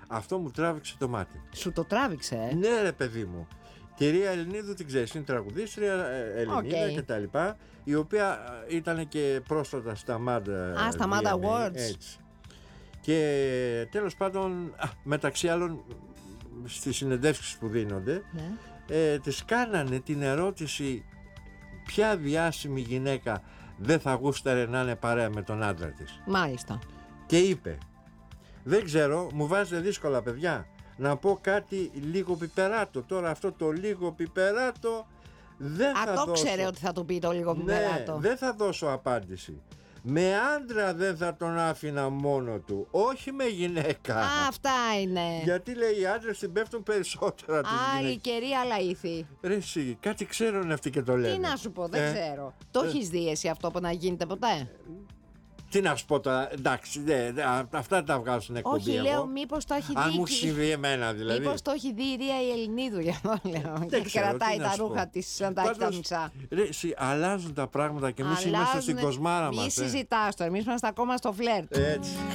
Αυτό μου τράβηξε το μάτι. Σου το τράβηξε, Ναι, ρε παιδί μου. Κυρία Ελληνίδου την ξέρεις, είναι τραγουδίστρια, Ελληνίδα κτλ. Η οποία ήταν και πρόσφατα στα MAD. Στα MAD Awards. Έτσι. Και τέλος πάντων, μεταξύ άλλων, στις συνεντεύξεις που δίνονται, της κάνανε την ερώτηση ποια διάσημη γυναίκα δεν θα γούσταρε να είναι παρέα με τον άντρα της. Μάλιστα. Και είπε, δεν ξέρω, μου βάζετε δύσκολα παιδιά, να πω κάτι λίγο πιπεράτο. Τώρα αυτό το λίγο πιπεράτο δεν θα δώσω. Ξέρε ότι θα του πει το λίγο πιπεράτο. Ναι, δεν θα δώσω απάντηση. Με άντρα δεν θα τον άφηνα μόνο του, όχι με γυναίκα. Αυτά είναι. Γιατί λέει οι άντρες την πέφτουν περισσότερα τις γυναίκες. Άλλη καιρή, άλλα ήθη. Ρε εσύ, κάτι ξέρουν αυτοί και το λένε. Τι να σου πω, δεν ξέρω. Το έχεις δει εσύ αυτό που να γίνεται ποτέ? Τι να σου πω τώρα, εντάξει, αυτά τα βγάζω στην εκπομπή. Όχι, λέω, μήπως το έχει δει. Αν μου συμβεί εμένα δηλαδή. Μήπως το έχει δει η Ρία η Ελληνίδου, για αυτό λέω. Και κρατάει τα ρούχα της σαν τα έχει τα μισά. Ρε, εσύ, αλλάζουν τα πράγματα και εμείς είμαστε στην κοσμάρα μας. Μη συζητάς τώρα, εμείς είμαστε ακόμα στο φλερτ. Έτσι.